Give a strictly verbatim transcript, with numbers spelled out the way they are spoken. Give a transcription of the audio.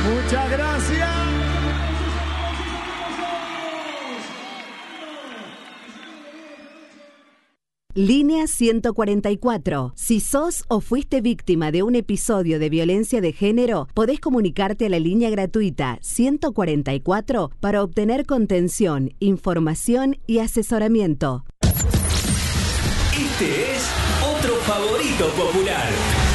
Muchas gracias. Línea ciento cuarenta y cuatro. Si sos o fuiste víctima de un episodio de violencia de género, podés comunicarte a la línea gratuita ciento cuarenta y cuatro para obtener contención, información y asesoramiento. Este es otro favorito popular.